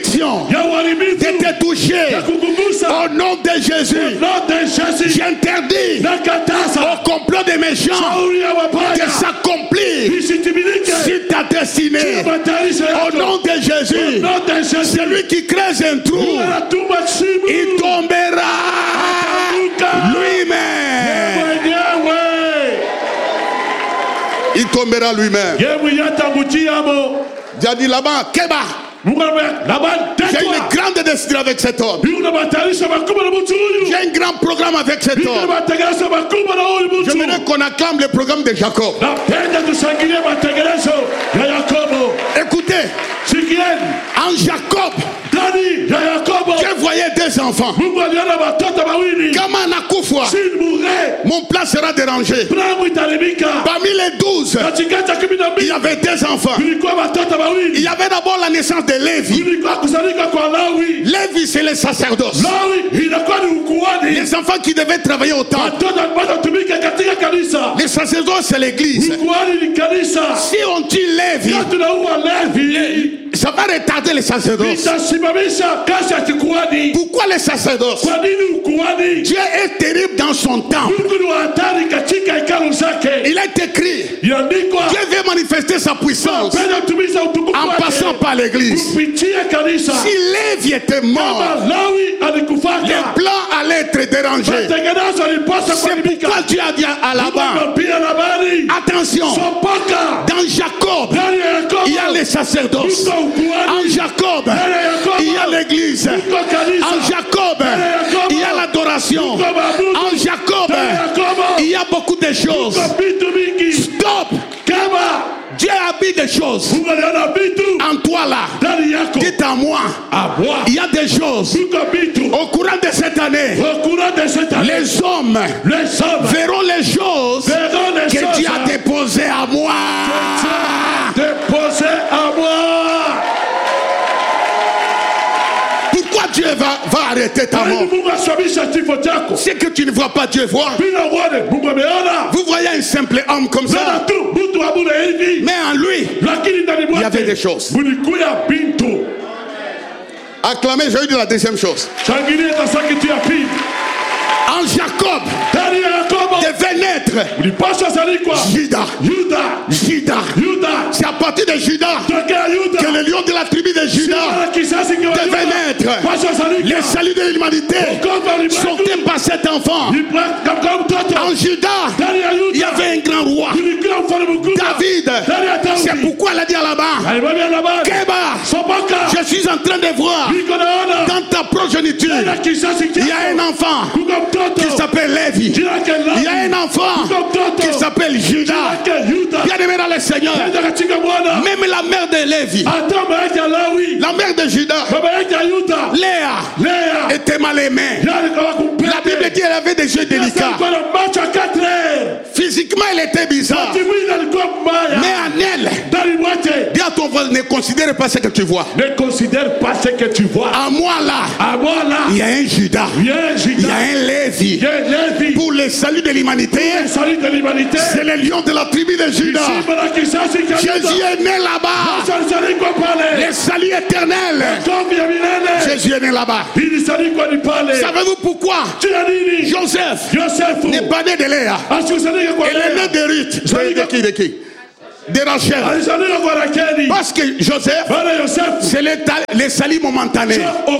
malédiction de te toucher. Au nom de Jésus, j'interdis au complot des méchants de s'accomplir sur ta destinée. Au nom de Jésus, celui qui creuse un trou, il tombera lui-même. Il tombera lui-même. J'ai dit là-bas, Keba. J'ai une grande destinée avec cet homme. J'ai un grand programme avec cet homme. Je voudrais qu'on acclame le programme de Jacob. Écoutez, en Jacob, je voyais deux enfants. Comme en Akufwa, mon plan sera dérangé. Parmi les 12, il y avait deux enfants. Il y avait d'abord la naissance de Lévi. Lévi, c'est le sacerdoce. Les enfants qui devaient travailler au temple. Les sacerdoces, c'est l'église. Si on tue Lévi, ça va retarder les sacerdoces. Pourquoi les sacerdoces? Dieu est terrible dans son temps. Il est écrit, Dieu veut manifester sa puissance en passant par l'église. Si Lévi était mort, les plans allaient être dérangés. C'est pourquoi Dieu a dit à Laban, attention, dans Jacob, il y a les sacerdoces. En Jacob, il y a l'église. En Jacob, il y a l'adoration. En Jacob, il y a beaucoup de choses. Stop! Dieu a mis des choses en toi là. Dites à moi, il y a des choses. Au courant de cette année, les hommes verront les choses que Dieu a déposées à moi. Pourquoi Dieu va arrêter ta mort? C'est que tu ne vois pas Dieu voir. Vous voyez un simple homme comme ça, mais en lui il y avait des choses. Acclamez, j'ai dit la deuxième chose. En Jacob devait naître Juda. C'est à partir de Juda que le lion de la tribu de Juda devait naître. Les saluts de l'humanité sont par cet enfant. En Juda, il y avait un grand roi, David. C'est pourquoi elle a dit à Laban, Keba, je suis en train de voir dans ta progéniture, il y a un enfant qui s'appelle Lévi. Il y a un enfant qui s'appelle Juda. Bien aimé dans le Seigneur, même la mère de Lévi, la mère de Juda, Léa, était mal aimée. La Bible dit qu'elle avait des yeux délicats. Physiquement elle était bizarre, mais en elle, dis à ton voisin, ne considère pas ce que tu vois. Ne considère pas ce que tu vois. À moi là, il y a un Juda, il y a un Lévi. Pour le salut de l'humanité, c'est le lion de la tribu de Juda. Jésus est né là-bas. Le salut éternel. Jésus est né là-bas. Savez-vous pourquoi Joseph n'est pas né de Léa? Il est né de Ruth. De qui? De Rachel. Parce que Joseph, c'est le salut momentané.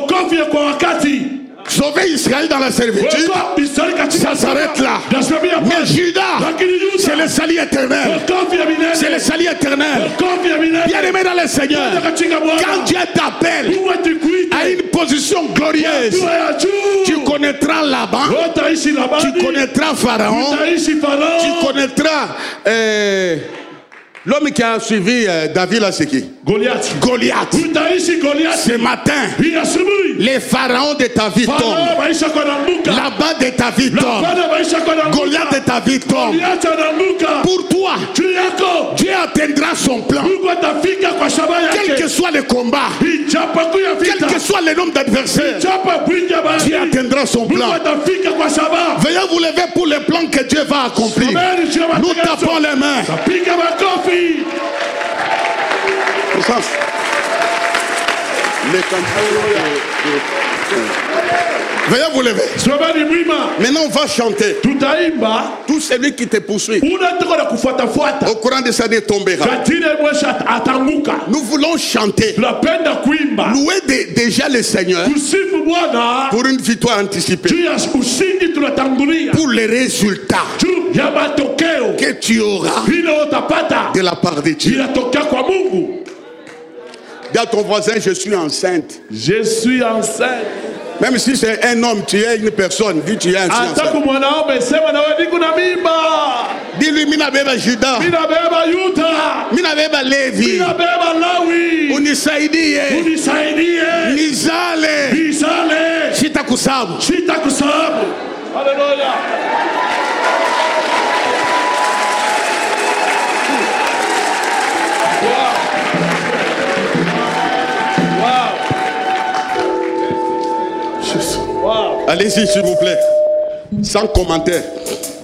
Sauver Israël dans la servitude, ça s'arrête là. Mais Judas, c'est le salut éternel. C'est le salut éternel. Bien aimé dans le Seigneur, quand Dieu t'appelle à une position glorieuse, tu connaîtras Laban, tu connaîtras Pharaon, tu connaîtras l'homme qui a suivi David là, c'est qui? Goliath. Ce matin, les pharaons de ta vie tombent. Laban de ta vie tombe. Goliath de ta vie tombe. Pour toi, Dieu atteindra son plan. Quel que soit le combat, quel que soit le nombre d'adversaires, Dieu atteindra son plan. Veuillez vous lever pour le plan que Dieu va accomplir. Nous tapons les mains. Veuillez vous lever. Maintenant on va chanter. Tout celui qui te poursuit au courant de sa vie tombera. Nous voulons chanter. Louer déjà le Seigneur pour une victoire anticipée. Pour les résultats que tu auras de la part de Dieu. Dis à ton voisin, je suis enceinte. Je suis enceinte. Même si c'est un homme, tu es une personne, dis tu es enceinte. Dis-lui, Minabeba Juda, Minabeba Levi, Unisaidie, Nizale, Shitakusabu. Alléluia. Allez-y, s'il vous plaît. Sans commentaire.